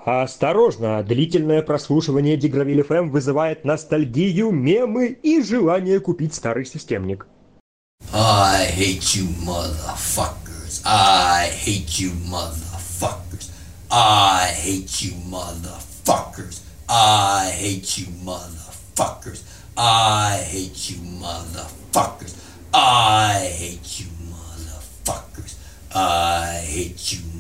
Осторожно, длительное прослушивание Дигравиль FM вызывает ностальгию, мемы и желание купить старый системник. I hate you motherfuckers. I hate you motherfuckers. I hate you motherfuckers. I hate you motherfuckers. I hate you motherfuckers. I hate you motherfuckers. I hate you